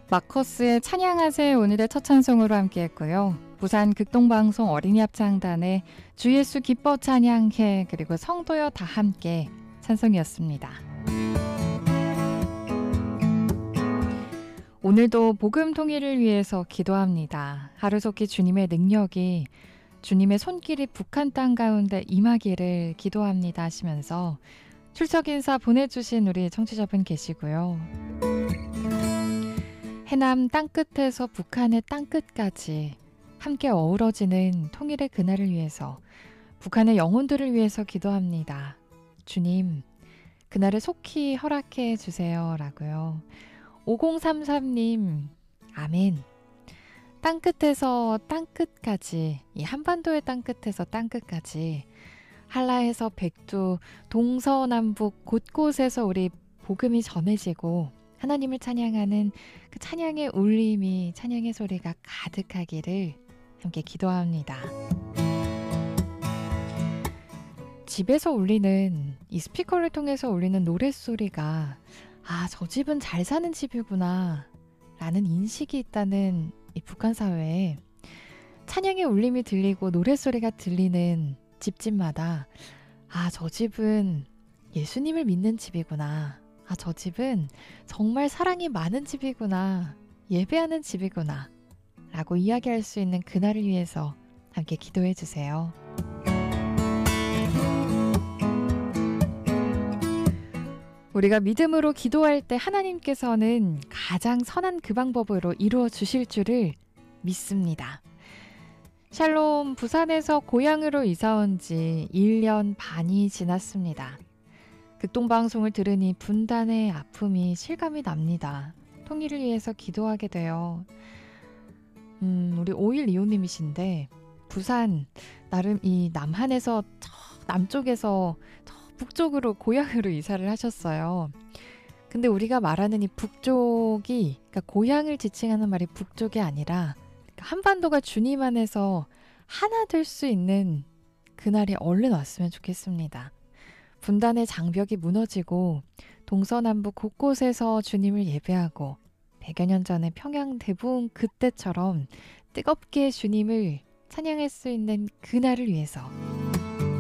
마커스의 찬양하세 오늘의 첫 찬송으로 함께했고요. 부산 극동방송 어린이합창단의 주 예수 기뻐 찬양해 그리고 성도여 다 함께 찬송이었습니다. 오늘도 복음 통일을 위해서 기도합니다. 하루속히 주님의 능력이 주님의 손길이 북한 땅 가운데 임하기를 기도합니다 하시면서 출석 인사 보내주신 우리 청취자분 계시고요. 해남 땅끝에서 북한의 땅끝까지 함께 어우러지는 통일의 그날을 위해서 북한의 영혼들을 위해서 기도합니다. 주님, 그날을 속히 허락해 주세요 라고요. 5033님, 아멘. 땅끝에서 땅끝까지, 이 한반도의 땅끝에서 땅끝까지, 한라에서 백두, 동서남북 곳곳에서 우리 복음이 전해지고 하나님을 찬양하는 그 찬양의 울림이, 찬양의 소리가 가득하기를 함께 기도합니다. 집에서 울리는, 이 스피커를 통해서 울리는 노랫소리가 아, 저 집은 잘 사는 집이구나 라는 인식이 있다는 이 북한 사회에 찬양의 울림이 들리고 노랫소리가 들리는 집집마다 아, 저 집은 예수님을 믿는 집이구나. 아, 저 집은 정말 사랑이 많은 집이구나. 예배하는 집이구나. 라고 이야기할 수 있는 그날을 위해서 함께 기도해 주세요. 우리가 믿음으로 기도할 때 하나님께서는 가장 선한 그 방법으로 이루어 주실 줄을 믿습니다. 샬롬, 부산에서 고향으로 이사 온 지 1년 반이 지났습니다. 극동방송을 들으니 분단의 아픔이 실감이 납니다. 통일을 위해서 기도하게 돼요. 우리 5125님이신데 부산, 나름 이 남한에서 저 남쪽에서 저 북쪽으로 고향으로 이사를 하셨어요. 근데 우리가 말하는 이 북쪽이, 그러니까 고향을 지칭하는 말이 북쪽이 아니라 한반도가 주님 안에서 하나 될 수 있는 그날이 얼른 왔으면 좋겠습니다. 분단의 장벽이 무너지고 동서남북 곳곳에서 주님을 예배하고 100여 년 전에 평양 대부흥 그때처럼 뜨겁게 주님을 찬양할 수 있는 그날을 위해서